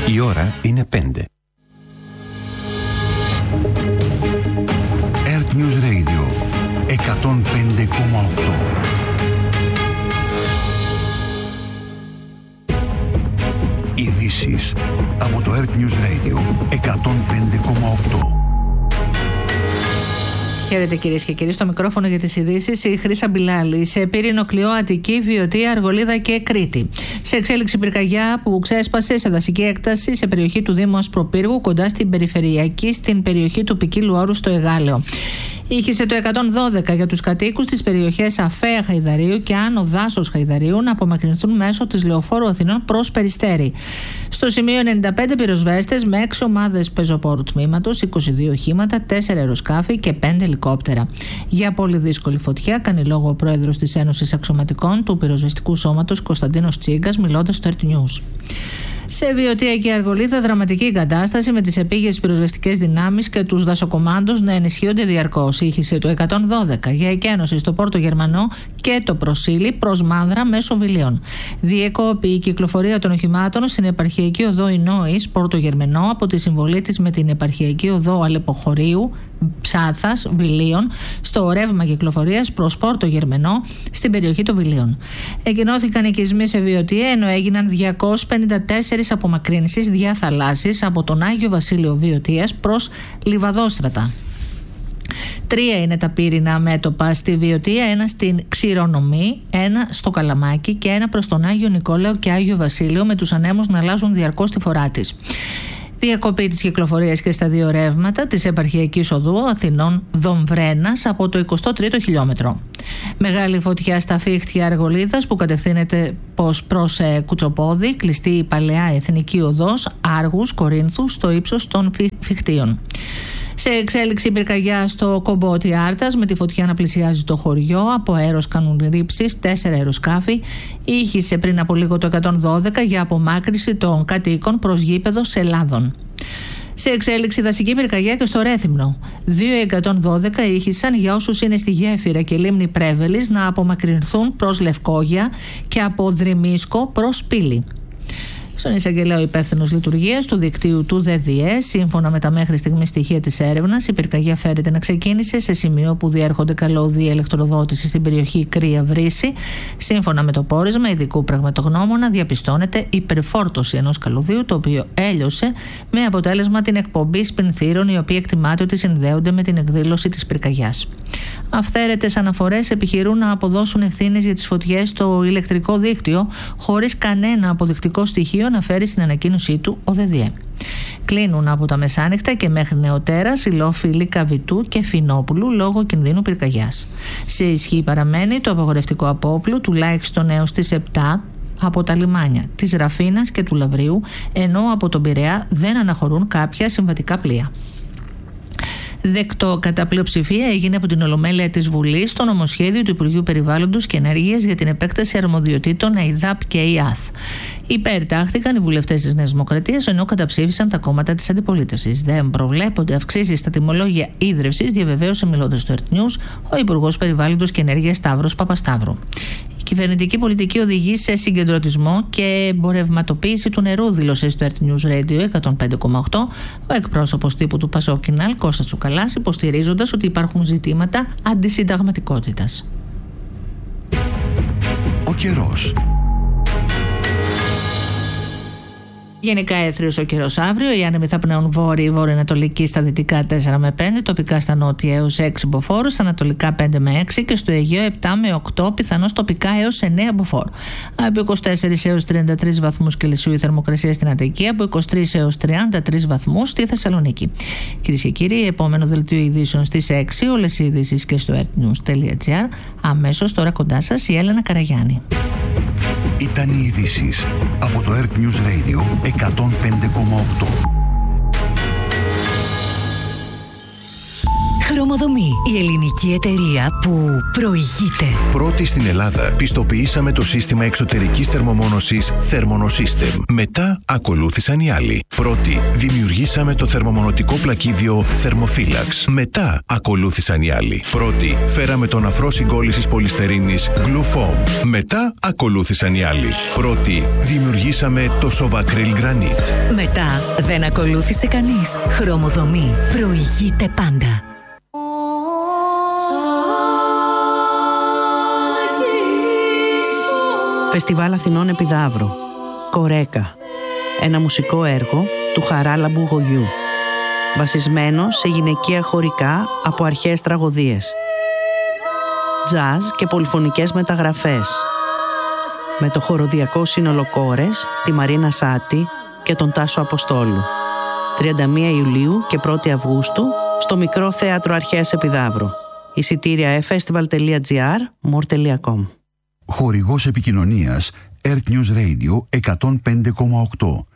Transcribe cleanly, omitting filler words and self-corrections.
Η ώρα είναι 5. Earth News Radio 105,8. Ειδήσεις από το Earth News Radio 105,8. Χαίρετε κυρίες και κύριοι, στο μικρόφωνο για τις ειδήσεις η Χρύσα Μπιλάλη. Σε Πύρινο, Κλειό, Αττική, Βιωτία, Αργολίδα και Κρήτη. Σε εξέλιξη πυρκαγιά που ξέσπασε σε δασική έκταση σε περιοχή του Δήμου Ασπροπύργου, κοντά στην Περιφερειακή, στην περιοχή του Ποικίλου Όρου στο Εγάλεο. Ήχησε το 112 για τους κατοίκους της περιοχής Αφαία Χαϊδαρίου και Άνω Δάσος Χαϊδαρίου να απομακρυνθούν μέσω της Λεωφόρου Αθηνών προς Περιστέρι. Στο σημείο 95 πυροσβέστες με 6 ομάδες πεζοπόρου τμήματος, 22 οχήματα, 4 αεροσκάφη και 5 ελικόπτερα. Για πολύ δύσκολη φωτιά κάνει λόγο ο πρόεδρος της Ένωσης Αξιωματικών του Πυροσβεστικού Σώματος Κωνσταντίνος Τσίγκας, μιλώντας στο Earth News. Σε Βιωτία και Αργολίδα, δραματική κατάσταση με τις επίγειες πυροσβεστικές δυνάμεις και τους δασοκομάντους να ενισχύονται διαρκώς. Ήχησε το 112 για εκένωση στο Πόρτο Γερμανό και το Προσίλη προς Μάνδρα μέσω Βιλίων. Διεκόπη η κυκλοφορία των οχημάτων στην επαρχιακή οδό Ινόης Πόρτο Γερμανό από τη συμβολή της με την επαρχιακή οδό Αλεποχωρίου Ψάθας Βιλίων στο ρεύμα κυκλοφορίας προς Πόρτο Γερμανό στην περιοχή των Βιλίων. Εγκαινώθηκαν οικισμοί σε Βιωτία, ενώ έγιναν 254 απομακρύνσεις διαθαλάσσης από τον Άγιο Βασίλειο Βιωτίας προς Λιβαδόστρατα. 3 είναι τα πύρινα μέτωπα στη Βιωτία, 1 στην Ξηρονομή, 1 στο Καλαμάκι και 1 προς τον Άγιο Νικόλαο και Άγιο Βασίλειο, με τους ανέμους να αλλάζουν διαρκώς τη φορά της. Διακοπή της κυκλοφορίας και στα 2 ρεύματα της επαρχιακής οδού Αθηνών Δομβρένας από το 23ο χιλιόμετρο. Μεγάλη φωτιά στα Φίχτια Αργολίδας που κατευθύνεται προς Κουτσοπόδι, κλειστή η παλαιά εθνική οδός Άργους Κορίνθου στο ύψος των Φιχτίων. Σε εξέλιξη πυρκαγιά στο Κομπότι Άρτας, με τη φωτιά να πλησιάζει το χωριό, από αέρος κάνουν ρήψεις 4 αεροσκάφη. Ήχησε πριν από λίγο το 112 για απομάκρυση των κατοίκων προς γήπεδο Σελάδων. Σε εξέλιξη δασική πυρκαγιά και στο Ρέθυμνο. 2-112 ήχησαν για όσους είναι στη Γέφυρα και Λίμνη Πρέβελης να απομακρυνθούν προς Λευκόγια και από Δρυμίσκο προς Πύλη. Στον εισαγγελέο υπεύθυνος λειτουργίας του δικτύου του ΔΔΕ, σύμφωνα με τα μέχρι στιγμή στοιχεία της έρευνας, η πυρκαγιά φέρεται να ξεκίνησε σε σημείο που διέρχονται καλώδια ηλεκτροδότηση στην περιοχή Κρύα Βρύση. Σύμφωνα με το πόρισμα ειδικού πραγματογνώμονα, διαπιστώνεται υπερφόρτωση ενός καλωδίου, το οποίο έλειωσε με αποτέλεσμα την εκπομπή σπινθύρων, οι οποίοι εκτιμάται ότι συνδέονται με την εκδήλωση της πυρκαγιάς. Αυθαίρετες αναφορές επιχειρούν να αποδώσουν ευθύνες για τις φωτιές στο ηλεκτρικό δίκτυο, χωρίς κανένα αποδεικτικό στοιχείο να φέρει στην ανακοίνωσή του ο ΔΔΕ. Κλείνουν από τα μεσάνυχτα και μέχρι νεοτέρας οι λόφιλοι Καβιτού και Φινόπουλου λόγω κινδύνου πυρκαγιάς. Σε ισχύ παραμένει το απαγορευτικό απόπλου τουλάχιστον έως τις 7 από τα λιμάνια της Ραφίνας και του Λαβρίου, ενώ από τον Πειραιά δεν αναχωρούν κάποια συμβατικά πλοία. Δεκτό κατά πλειοψηφία έγινε από την Ολομέλεια της Βουλής το νομοσχέδιο του Υπουργείου Περιβάλλοντος και Ενέργειας για την επέκταση αρμοδιοτήτων ΑΙΔΑΠ και ΙΑΘ. Υπερτάχθηκαν οι βουλευτές της Νέας Δημοκρατίας, ενώ καταψήφισαν τα κόμματα της αντιπολίτευσης. Δεν προβλέπονται αυξήσεις στα τιμολόγια ίδρυυσης, διαβεβαίωσε μιλώντας στο Earth News ο Υπουργός Περιβάλλοντος και Ενέργειας Σταύρος Παπασταύρου. Η κυβερνητική πολιτική οδηγεί σε συγκεντρωτισμό και εμπορευματοποίηση του νερού, δήλωσε στο Earth News Radio 105,8 ο εκπρόσωπος τύπου του Πασόκιναλ Κώστας Τσουκαλάς, υποστηρίζοντας ότι υπάρχουν ζητήματα αντισυνταγματικότητας. Ο καιρός. Γενικά έθριος ο καιρός αύριο. Οι άνεμοι θα πνέουν βόρειο-βορειοανατολική στα δυτικά 4 με 5, τοπικά στα νότια έως 6 μποφόρ, στα ανατολικά 5 με 6 και στο Αιγαίο 7 με 8, πιθανώς τοπικά έως 9 μποφόρ. Από 24 έως 33 βαθμούς Κελσίου η θερμοκρασία στην Αττική, από 23 έως 33 βαθμούς στη Θεσσαλονίκη. Κυρίες και κύριοι, επόμενο δελτίο ειδήσεων στις 6, όλες οι ειδήσεις και στο earthnews.gr. Αμέσως τώρα κοντά σας η Έλενα Καραγιάννη. Ήταν οι ειδήσεις από το Earth News Radio 105,8. Χρωμοδομή, η ελληνική εταιρεία που προηγείται. Πρώτη στην Ελλάδα πιστοποιήσαμε το σύστημα εξωτερικής θερμομόνωσης Thermonosystem. Μετά ακολούθησαν οι άλλοι. Πρώτη δημιουργήσαμε το θερμομονωτικό πλακίδιο Thermophilax. Μετά ακολούθησαν οι άλλοι. Πρώτη φέραμε τον αφρό συγκόλλησης πολυστερίνης Glufoam. Μετά ακολούθησαν οι άλλοι. Πρώτη δημιουργήσαμε το Sovacryl Granite. Μετά δεν ακολούθησε κανείς. Χρωμοδομή, προηγείται πάντα. Φεστιβάλ Αθηνών Επιδαύρου. Κορέκα. Ένα μουσικό έργο του Χαράλαμπου Γογιού. Βασισμένο σε γυναικεία χωρικά από αρχαίες τραγωδίες. Τζαζ και πολυφωνικές μεταγραφές. Με το χοροδιακό σύνολο Κόρες, τη Μαρίνα Σάτη και τον Τάσο Αποστόλου. 31 Ιουλίου και 1 Αυγούστου στο Μικρό Θέατρο Αρχαίας Επιδαύρου. Εισιτήρια festival.gr, more.com. Χορηγός επικοινωνίας Earth News Radio 105,8.